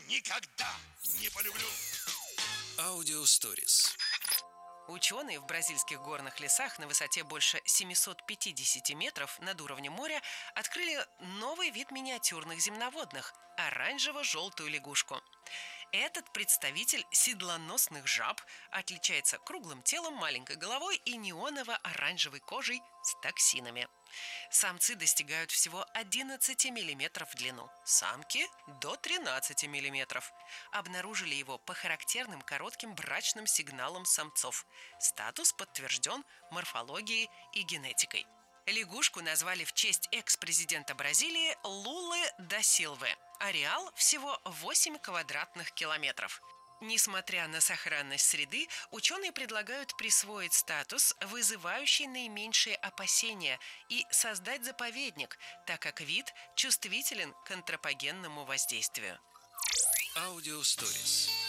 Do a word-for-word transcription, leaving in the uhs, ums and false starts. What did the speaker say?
никогда не полюблю. Аудио Stories. Ученые в бразильских горных лесах на высоте больше семисот пятидесяти метров над уровнем моря открыли новый вид миниатюрных земноводных – оранжево-желтую лягушку. Этот представитель седлоносных жаб отличается круглым телом, маленькой головой и неоново-оранжевой кожей с токсинами. Самцы достигают всего одиннадцати миллиметров в длину, самки – до тринадцати миллиметров. Обнаружили его по характерным коротким брачным сигналам самцов. Статус подтвержден морфологией и генетикой. Лягушку назвали в честь экс-президента Бразилии Лулы да Силвы. Ареал всего восемь квадратных километров. Несмотря на сохранность среды, ученые предлагают присвоить статус, вызывающий наименьшие опасения, и создать заповедник, так как вид чувствителен к антропогенному воздействию. Аудио Stories.